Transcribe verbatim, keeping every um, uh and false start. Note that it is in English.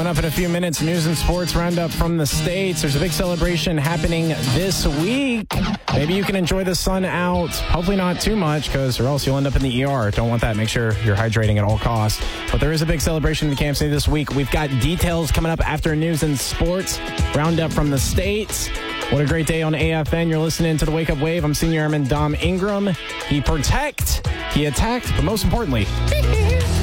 Coming up in a few minutes, news and sports roundup from the States. There's a big celebration happening this week. Maybe you can enjoy the sun out. Hopefully not too much, because or else you'll end up in the E R. Don't want that. Make sure you're hydrating at all costs. But there is a big celebration in the Camp City this week. We've got details coming up after news and sports roundup from the States. What a great day on A F N. You're listening to the Wake Up Wave. I'm Senior Airman Dom Ingram. He protect, he attacked, but most importantly,